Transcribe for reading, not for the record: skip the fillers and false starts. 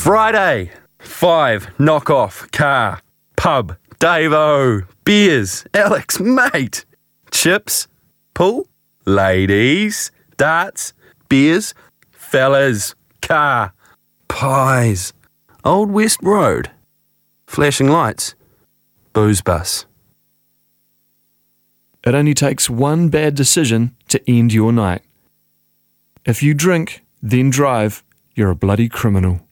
Friday, 5, knock off, car, pub, Dave-O, beers, Alex, mate, chips, pool, ladies, darts, beers, fellas, car, pies, Old West Road, flashing lights, booze bus. It only takes one bad decision to end your night. If you drink, then drive, you're a bloody criminal.